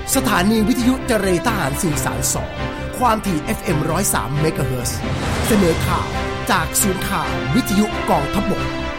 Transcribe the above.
สถานีวิทยุเจเรทหารสื่อสาร 2 ความถี่ FM 103 เมกะเฮิรตซ์เสนอข่าวจากศูนย์ข่าววิทยุกองทัพบก